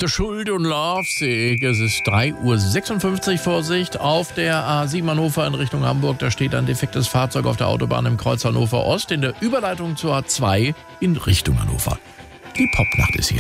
The Schuld und Lovesick. Es ist 3:56 Uhr. Vorsicht auf der A7 Hannover in Richtung Hamburg. Da steht ein defektes Fahrzeug auf der Autobahn im Kreuz Hannover Ost in der Überleitung zur A2 in Richtung Hannover. Die Popnacht ist hier.